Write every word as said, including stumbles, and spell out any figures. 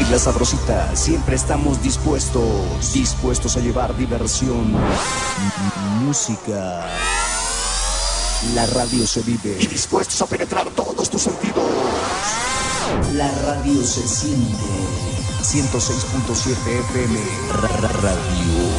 Isla Sabrosita, siempre estamos dispuestos, dispuestos a llevar diversión, música. La radio se vive y dispuestos a penetrar todos tus sentidos. La radio se siente. ciento seis punto siete F M. Radio.